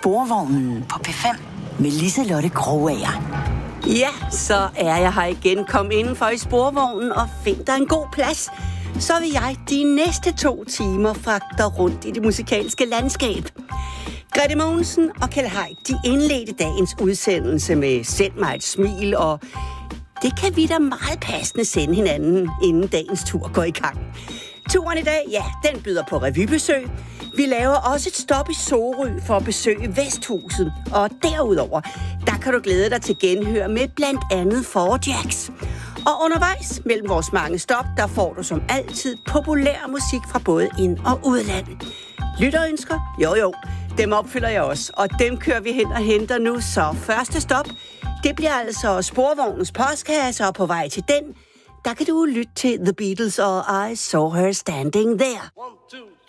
Sporvognen på P5 med Liselotte Krogager. Ja, så er jeg her igen. Kom indenfor i sporvognen og find dig en god plads. Så vil jeg de næste 2 timer fragte dig rundt i det musikalske landskab. Grete Mogensen og Kjeld Haik, de indledte dagens udsendelse med Send mig et smil, og det kan vi da meget passende sende hinanden, inden dagens tur går i gang. Turen i dag, ja, den byder på revybesøg. Vi laver også et stop i Sorø for at besøge Vesthuset. Og derudover, der kan du glæde dig til genhør med blandt andet Four Jacks. Og undervejs mellem vores mange stop, der får du som altid populær musik fra både ind- og udland. Lytterønsker? Jo, dem opfylder jeg også. Og dem kører vi hen og henter nu. Så første stop, det bliver altså Sporvognens postkasse, og på vej til den, der kan du lytte til The Beatles og I Saw Her Standing There. 1, 2,